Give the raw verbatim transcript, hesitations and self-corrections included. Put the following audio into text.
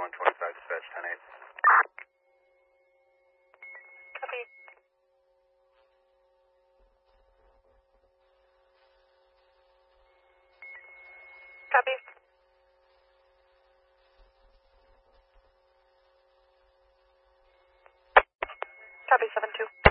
one twenty-five, dispatch ten eight. Copy. Copy. Copy, seven two.